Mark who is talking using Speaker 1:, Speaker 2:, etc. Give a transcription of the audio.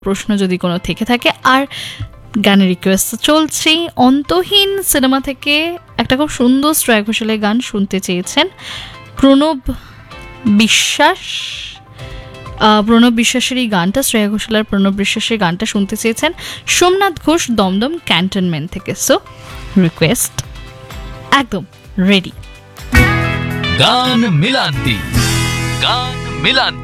Speaker 1: প্রশ্ন যদি কোনো থেকে থাকে। আর গানের রিকোয়েস্ট চলছেই। অন্তহীন সিনেমা থেকে একটা খুব সুন্দর শ্রেয়া ঘোষালের গান শুনতে চেয়েছেন প্রণব বিশ্বাস। প্রণব বিশ্বাসের এই গানটা, শ্রেয়া ঘোষালের প্রণব বিশ্বাসের গানটা শুনতে চেয়েছেন সোমনাথ ঘোষ দমদম ক্যান্টনমেন্ট থেকে। সো রিকোয়েস্ট একদম রেডি।
Speaker 2: গান মিলান্তি, গান মিলান্তি।